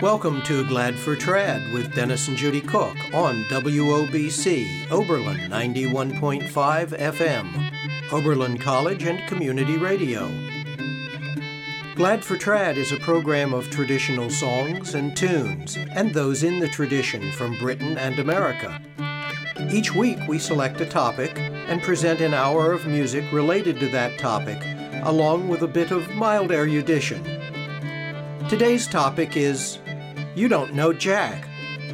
Welcome to Glad for Trad with Dennis and Judy Cook on WOBC, Oberlin 91.5 FM, Oberlin College and Community Radio. Glad for Trad is a program of traditional songs and tunes, and those in the tradition from Britain and America. Each week we select a topic and present an hour of music related to that topic, along with a bit of mild erudition. Today's topic is You Don't Know Jack.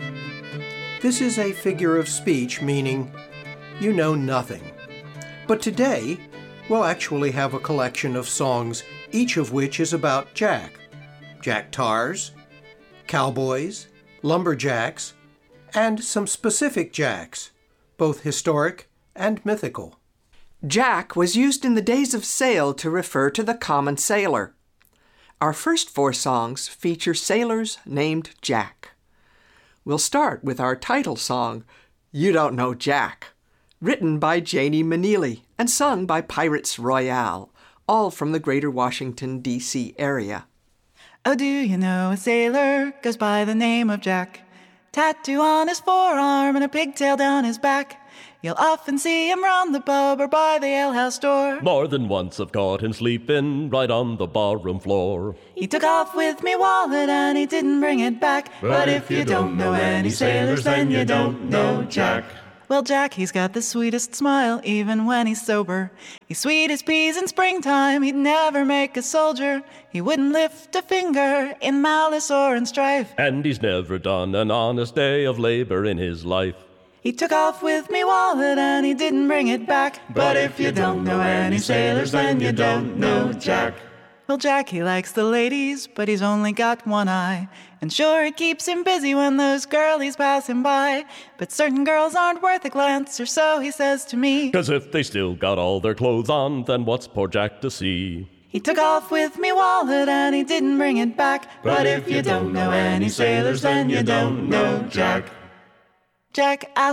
This is a figure of speech meaning you know nothing. But today, we'll actually have a collection of songs, each of which is about Jack. Jack tars, cowboys, lumberjacks, and some specific Jacks, both historic and mythical. Jack was used in the days of sail to refer to the common sailor. Our first four songs feature sailors named Jack. We'll start with our title song, You Don't Know Jack, written by Janie Maneely and sung by Pirates Royale, all from the greater Washington, D.C. area. Oh, do you know a sailor goes by the name of Jack? Tattoo on his forearm and a pigtail down his back. You'll often see him round the pub or by the alehouse door. More than once I've caught him sleeping right on the barroom floor. He took off with me wallet and he didn't bring it back. But if you don't know any sailors, then you don't know Jack. Well, Jack, he's got the sweetest smile even when he's sober. He's sweet as peas in springtime, he'd never make a soldier. He wouldn't lift a finger in malice or in strife. And he's never done an honest day of labor in his life. He took off with me wallet and he didn't bring it back. But if you don't know any sailors, then you don't know Jack. Well, Jack, he likes the ladies, but he's only got one eye. And sure, it keeps him busy when those girlies pass him by. But certain girls aren't worth a glance, or so he says to me. 'Cause if they still got all their clothes on, then what's poor Jack to see? He took off with me wallet and he didn't bring it back. But if you don't know any sailors, then you don't know Jack. Jack